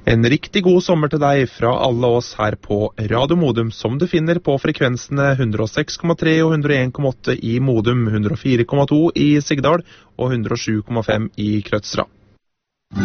En riktig god sommer til deg fra alle oss her på Radio Modum, som du finner på frekvensene 106,3 og 101,8 i Modum, 104,2 i Sigdal og 107,5 i Krødsra.